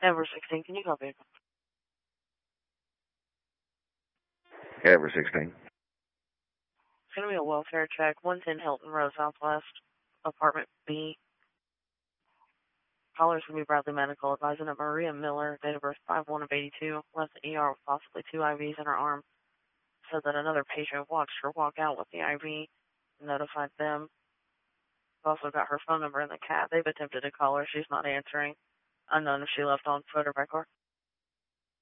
Ever 16, can you copy it? Ever 16. It's going to be a welfare check, 110 Hilton Road Southwest, apartment B. Caller's going to be Bradley Medical, advising that Maria Miller, date of birth 5/1 of 82, left the ER with possibly 2 IVs in her arm. Said that another patient watched her walk out with the IV and notified them. Also got her phone number in the cat. They've attempted to call her. She's not answering. Unknown if she left on foot or by car.